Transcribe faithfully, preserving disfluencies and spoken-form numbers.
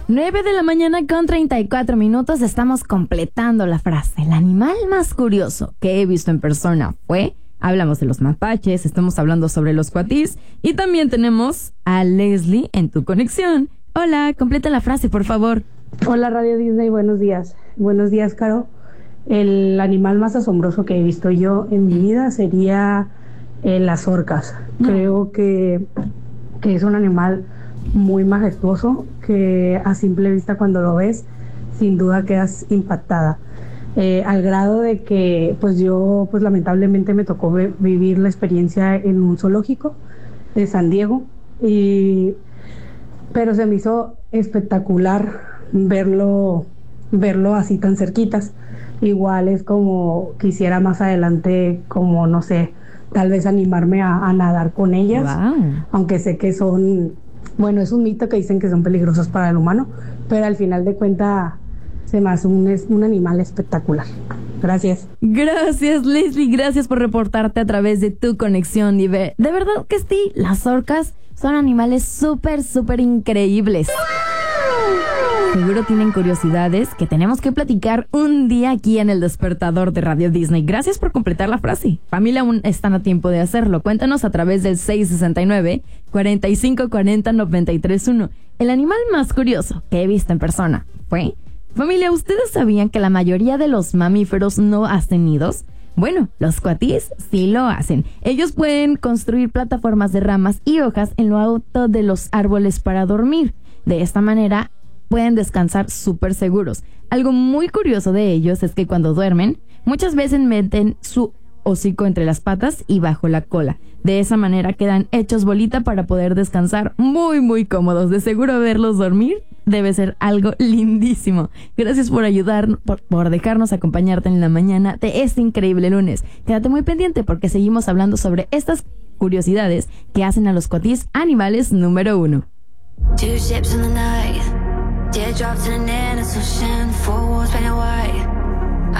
nueve de la mañana con treinta y cuatro minutos. Estamos completando la frase. El animal más curioso que he visto en persona fue... Hablamos de los mapaches, estamos hablando sobre los cuatís y también tenemos a Leslie en tu conexión. Hola, completa la frase, por favor. Hola, Radio Disney, buenos días. Buenos días, Caro. El animal más asombroso que he visto yo en mi vida sería eh, las orcas. Creo que, que es un animal muy majestuoso que a simple vista cuando lo ves, sin duda quedas impactada. Eh, al grado de que pues yo pues lamentablemente me tocó ve- vivir la experiencia en un zoológico de San Diego, y, pero se me hizo espectacular verlo, verlo así tan cerquitas. Igual es como quisiera más adelante, como no sé, tal vez animarme a, a nadar con ellas. Wow. Aunque sé que son, bueno, es un mito que dicen que son peligrosos para el humano, pero al final de cuentas se me hace un, es un animal espectacular. Gracias. Gracias, Leslie. Gracias por reportarte a través de tu conexión. Y ve, de verdad que sí, las orcas son animales súper, súper increíbles. Seguro tienen curiosidades que tenemos que platicar un día aquí en El Despertador de Radio Disney. Gracias por completar la frase. Familia, aún están a tiempo de hacerlo. Cuéntanos a través del seis sesenta y nueve, cuarenta y cinco cuarenta, noventa y tres uno. El animal más curioso que he visto en persona fue... Familia, ¿ustedes sabían que la mayoría de los mamíferos no hacen nidos? Bueno, los cuatís sí lo hacen. Ellos pueden construir plataformas de ramas y hojas en lo alto de los árboles para dormir. De esta manera pueden descansar súper seguros. Algo muy curioso de ellos es que cuando duermen, muchas veces meten su hocico entre las patas y bajo la cola. De esa manera quedan hechos bolita para poder descansar muy muy cómodos. De seguro verlos dormir debe ser algo lindísimo. Gracias por ayudar, por, por dejarnos acompañarte en la mañana de este increíble lunes. Quédate muy pendiente porque seguimos hablando sobre estas curiosidades que hacen a los cuatís animales número uno. Two ships in the night, teardrops in an endless ocean, four walls painted white.